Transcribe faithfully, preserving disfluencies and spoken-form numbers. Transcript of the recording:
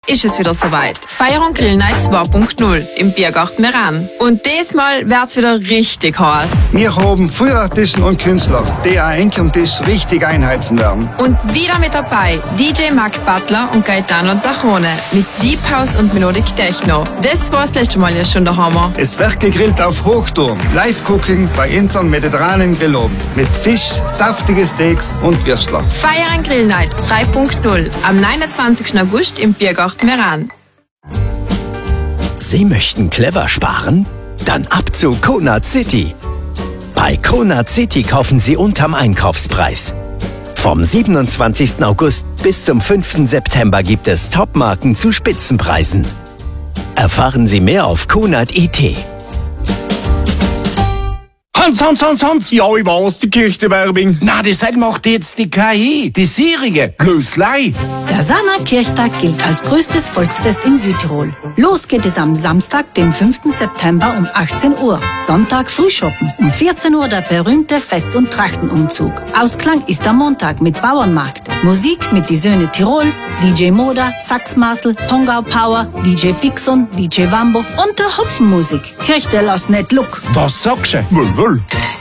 ist es wieder soweit. Feier und Grill Night zwei Punkt null im Biergarten Meran. Und diesmal wird's wieder richtig heiß. Wir haben Feuerartisten und Künstler, die einen am Tisch richtig einheizen werden. Und wieder mit dabei D J Mark Butler und Gaetano Zachone mit Deep House und Melodic Techno. Das war das letzte Mal ja schon der Hammer. Es wird gegrillt auf Hochturm. Live-Cooking bei unserem mediterranen Grillabend. Mit Fisch, saftige Steaks und Würstler. Feier und Grill Night drei Punkt null am neunundzwanzigsten August im Biergarten Meran. Sie möchten clever sparen? Dann ab zu Conard City. Bei Conard City kaufen Sie unterm Einkaufspreis. Vom siebenundzwanzigsten August bis zum fünften September gibt es Top-Marken zu Spitzenpreisen. Erfahren Sie mehr auf Conard punkt I T. Hans, Hans, Hans, Hans, ja, ich weiß, die Kirchenwerbung. Na, das macht jetzt die K I, die Serie, Löslei. Der Sana Kirchtag gilt als größtes Volksfest in Südtirol. Los geht es am Samstag, dem fünften September um achtzehn Uhr. Sonntag Frühschoppen. Um vierzehn Uhr der berühmte Fest- und Trachtenumzug. Ausklang ist am Montag mit Bauernmarkt. Musik mit die Söhne Tirols, D J Moda, Saxmartel, Pongau Power, D J Pixon, D J Wambo und der Hopfenmusik. Kirchte lass net look. Was sagst du? Wohl, wohl.